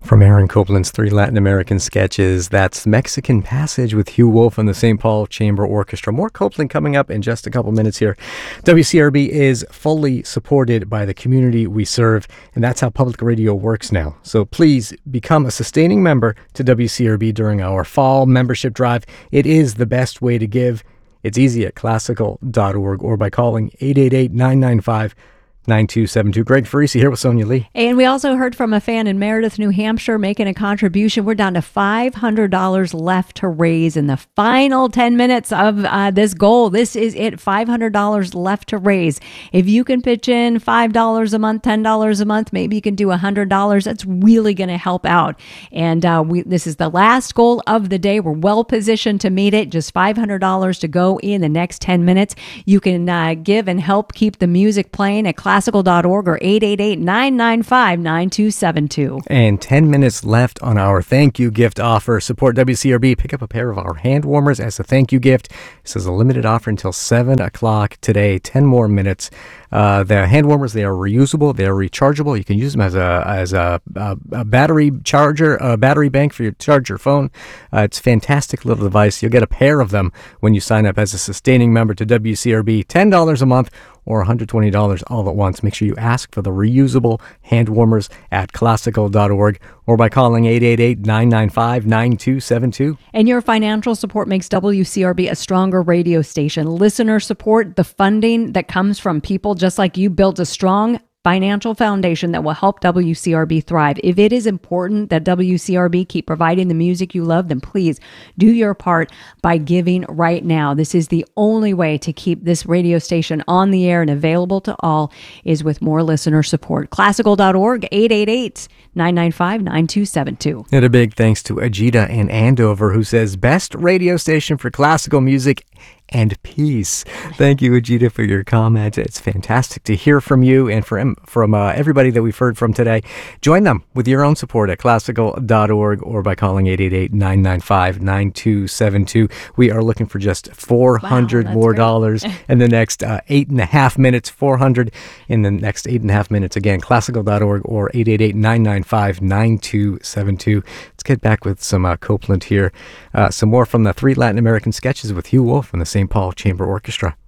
From Aaron Copland's 3 Latin American sketches, that's Mexican Passage with Hugh Wolf and the St. Paul Chamber Orchestra. More Copland coming up in just a couple minutes here. WCRB is fully supported by the community we serve, and that's how public radio works now. So please become a sustaining member to WCRB during our fall membership drive. It is the best way to give. It's easy at classical.org or by calling 888-995-9272. Greg Farisi here with Sonia Lee. And we also heard from a fan in Meredith, New Hampshire, making a contribution. We're down to $500 left to raise in the final 10 minutes of this goal. This is it, $500 left to raise. If you can pitch in $5 a month, $10 a month, maybe you can do $100. That's really going to help out. And this is the last goal of the day. We're well positioned to meet it. Just $500 to go in the next 10 minutes. You can give and help keep the music playing at classical.org or 888-995-9272. And 10 minutes left on our thank you gift offer. Support WCRB. Pick up a pair of our hand warmers as a thank you gift. This is a limited offer until 7 o'clock today. 10 more minutes. The hand warmers, they are reusable. They are rechargeable. You can use them as a battery charger, a battery bank for your charge your phone. It's a fantastic little device. You'll get a pair of them when you sign up as a sustaining member to WCRB. $10 a month or $120 all at once. Make sure you ask for the reusable hand warmers at classical.org or by calling 888-995-9272. And your financial support makes WCRB a stronger radio station. Listener support, the funding that comes from people just like you, builds a strong financial foundation that will help WCRB thrive. If it is important that WCRB keep providing the music you love, then please do your part by giving right now. This is the only way to keep this radio station on the air and available to all is with more listener support. Classical.org, 888-995-9272. And a big thanks to Ajita in Andover, who says, best radio station for classical music and peace. Thank you, Ajita, for your comment. It's fantastic to hear from you and from everybody that we've heard from today. Join them with your own support at classical.org or by calling 888-995-9272. We are looking for just $400 more dollars in the next 8.5 minutes. 400 in the next 8.5 minutes. Again, classical.org or 888-995-9272. Let's get back with some Copland here. Some more from the 3 Latin American sketches with Hugh Wolf and the St. Paul Chamber Orchestra.